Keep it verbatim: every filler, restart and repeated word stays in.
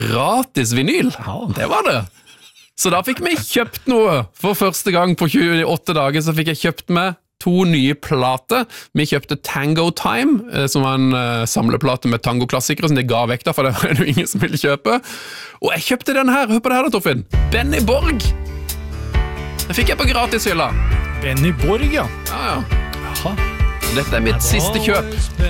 gratis vinyl. Det var det. Så da fikk vi kjøpt noe. For første gang på tjueåtte dager så fikk jeg kjøpt med to nye plater. Vi kjøpte Tango Time, som var en samleplate med tango-klassikere, som de ga vekk da, for det var jo ingen som ville kjøpe. Og jeg kjøpte den her. Hør på det her da, Torfinn. Benny Borg. Det fikk jeg på gratis hylla. Benny Borg, ja. Ja, ja. Jaha. Dette er mitt siste kjøp.